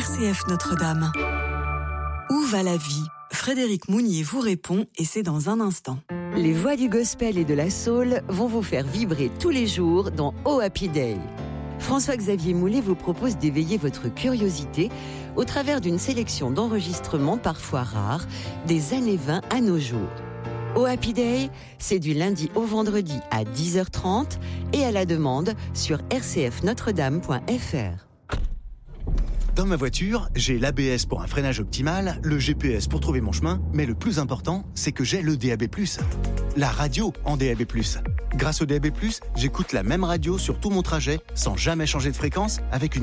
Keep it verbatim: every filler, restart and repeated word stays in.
R C F Notre-Dame. Où va la vie ? Frédéric Mounier vous répond et c'est dans un instant. Les voix du gospel et de la soul vont vous faire vibrer tous les jours dans Oh Happy Day. François-Xavier Moulet vous propose d'éveiller votre curiosité au travers d'une sélection d'enregistrements parfois rares des années vingt à nos jours. Oh Happy Day, c'est du lundi au vendredi à dix heures trente et à la demande sur r c f notre dame point f r. Dans ma voiture, j'ai l'A B S pour un freinage optimal, le G P S pour trouver mon chemin, mais le plus important, c'est que j'ai le D A B plus. La radio en D A B plus. Grâce au D A B plus, j'écoute la même radio sur tout mon trajet, sans jamais changer de fréquence, avec une